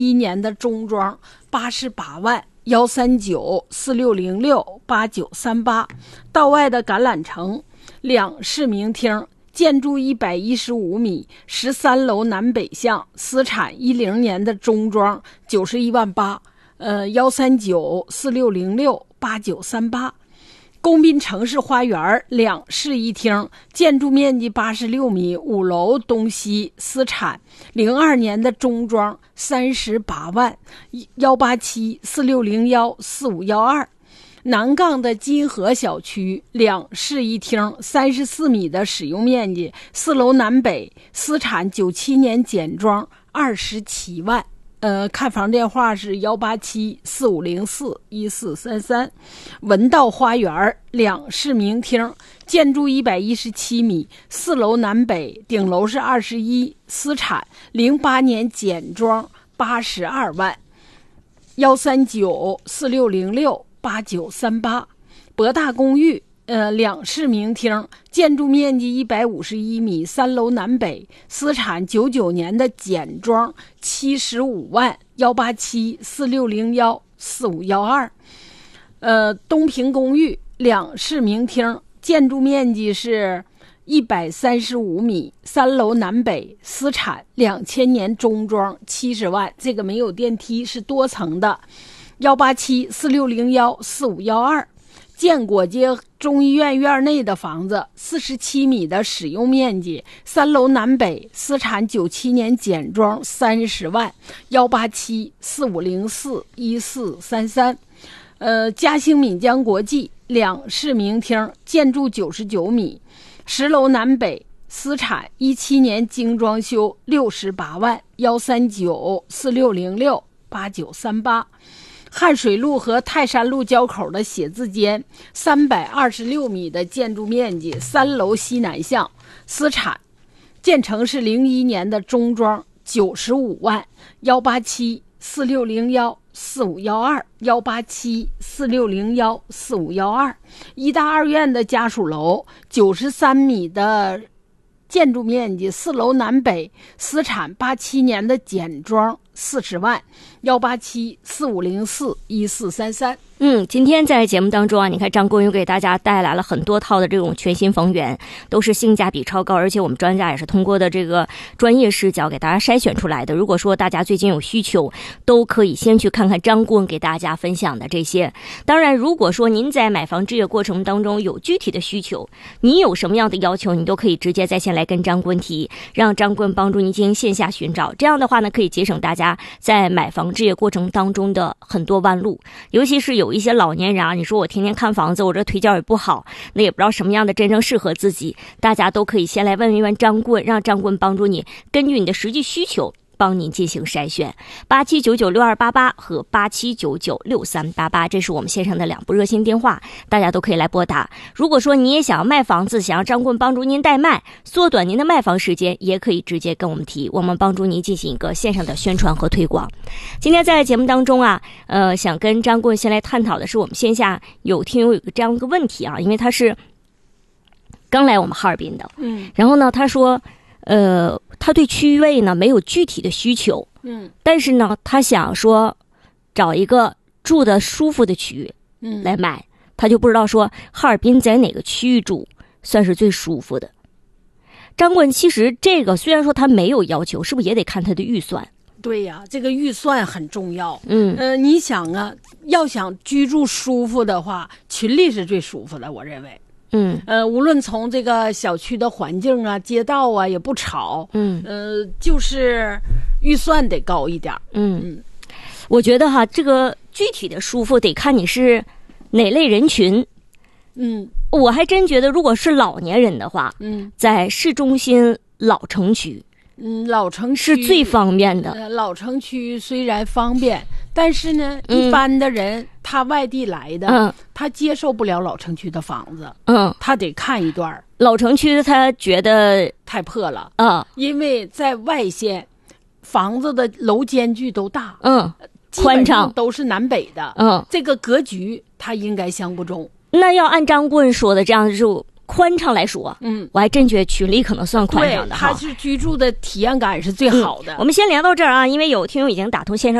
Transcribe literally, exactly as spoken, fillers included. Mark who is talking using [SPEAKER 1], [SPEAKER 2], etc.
[SPEAKER 1] 一年的中庄八十八万，幺三九四六零六八九三八。道外的橄榄城两室明厅，建筑一百一十五米，十三楼南北向，私产一零年的中庄九十一万八，呃，幺三九四六零六八九三八。公滨城市花园两室一厅，建筑面积八十六米，五楼东西，私产零二年的中庄三十八万，幺八七四六零幺四五幺二。南杠的金河小区两室一厅，三十四米的使用面积，四楼南北，私产九七年简装，二十七万。呃，看房电话是幺八七四五零四一四三三。文道花园两室明厅，建筑一百一十七米，四楼南北，顶楼是二十一，私产零八年简装，八十二万。幺三九四六零六八九三八。博大公寓呃，两室明厅，建筑面积一百五十一米，三楼南北，私产九九年的简装，七十五万，幺八七四六零幺四五幺二。呃，东平公寓两室明厅，建筑面积是一百三十五米，三楼南北，私产两千年中装，七十万，这个没有电梯，是多层的，幺八七四六零幺四五幺二。建国街中医院院内的房子，四十七米的使用面积，三楼南北，私产九七年简装，三十万，幺八七四五零四一四三三。呃，嘉兴闽江国际两室明厅，建筑九十九米，十楼南北，私产一七年精装修，六十八万，幺三九四六零六八九三八。汉水路和泰山路交口的写字间，三百二十六米的建筑面积，三楼西南向，私产建成是零一年的中装，九十五万，幺八七四六零幺四五幺二，幺八七四六零幺四五幺二。医大二院的家属楼，九十三米的建筑面积，四楼南北，私产八七年的简装，四十万，幺八七四五零四一四三三。
[SPEAKER 2] 嗯，今天在节目当中啊，你看张国勇给大家带来了很多套的这种全新房源，都是性价比超高，而且我们专家也是通过的这个专业视角给大家筛选出来的。如果说大家最近有需求，都可以先去看看张顾问给大家分享的这些。当然，如果说您在买房置业过程当中有具体的需求，你有什么样的要求，你都可以直接在线来跟张顾问提，让张顾问帮助您进行线下寻找。这样的话呢，可以节省大家在买房置业过程当中的很多弯路，尤其是有一些老年人啊，你说我天天看房子，我这腿脚也不好，那也不知道什么样的真正适合自己，大家都可以先来问一问张顾问，让张顾问帮助你根据你的实际需求帮您进行筛选。八七九九六二八八和八七九九六三八八，这是我们线上的两部热线电话，大家都可以来拨打。如果说你也想要卖房子，想要张顾问帮助您代卖，缩短您的卖房时间，也可以直接跟我们提，我们帮助您进行一个线上的宣传和推广。今天在节目当中啊，呃，想跟张顾问先来探讨的是，我们线下有听友有个这样一个问题啊，因为他是刚来我们哈尔滨的，
[SPEAKER 1] 嗯，
[SPEAKER 2] 然后呢，他说。呃，他对区位呢没有具体的需求，
[SPEAKER 1] 嗯，
[SPEAKER 2] 但是呢，他想说找一个住的舒服的区域，嗯，来买，他就不知道说哈尔滨在哪个区域住算是最舒服的。张顾问，其实这个虽然说他没有要求，是不是也得看他的预算？
[SPEAKER 1] 对呀，这个预算很重要。
[SPEAKER 2] 嗯，
[SPEAKER 1] 呃，你想啊，要想居住舒服的话，群里是最舒服的，我认为。
[SPEAKER 2] 嗯，
[SPEAKER 1] 呃，无论从这个小区的环境啊、街道啊，也不吵。
[SPEAKER 2] 嗯，
[SPEAKER 1] 呃，就是预算得高一点。
[SPEAKER 2] 嗯嗯，我觉得哈，这个具体的舒服得看你是哪类人群。
[SPEAKER 1] 嗯，
[SPEAKER 2] 我还真觉得，如果是老年人的话，嗯，在市中心老城区，
[SPEAKER 1] 嗯，老城区
[SPEAKER 2] 是最方便的。
[SPEAKER 1] 呃，老城区虽然方便，但是呢，嗯、一般的人他外地来的，嗯，他接受不了老城区的房子，嗯，他得看一段。
[SPEAKER 2] 老城区他觉得
[SPEAKER 1] 太破了，
[SPEAKER 2] 嗯，
[SPEAKER 1] 因为在外县，房子的楼间距都大，
[SPEAKER 2] 嗯，宽敞，
[SPEAKER 1] 都是南北的，
[SPEAKER 2] 嗯，
[SPEAKER 1] 这个格局他应该相不中。
[SPEAKER 2] 那要按张顾问说的这样就宽敞来说，
[SPEAKER 1] 嗯，
[SPEAKER 2] 我还真觉得群里可能算宽敞的哈。
[SPEAKER 1] 对，它是居住的体验感是最好的。
[SPEAKER 2] 嗯、我们先聊到这儿啊，因为有听友已经打通线上